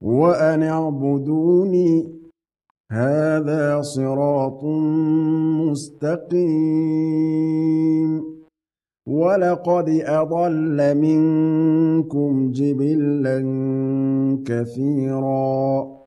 وأن اعبدوني هذا صراط مستقيم ولقد أضل منكم جبلا كثيرا